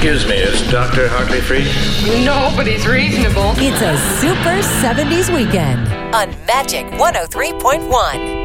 Excuse me, is Dr. Hartley free? Nobody's reasonable. It's a Super 70s weekend on Magic 103.1.